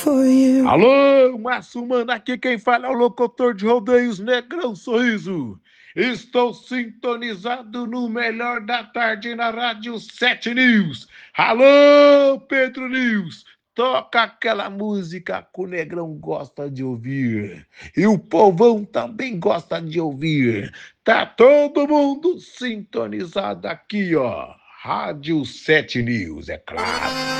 for you. Alô, Massumana, aqui quem fala é o locutor de rodeios Negrão Sorriso. Estou sintonizado no melhor da tarde na Rádio 7 News. Alô, Pedro News, toca aquela música que o Negrão gosta de ouvir. E o povão também gosta de ouvir. Tá todo mundo sintonizado aqui, ó. Rádio 7 News, é claro.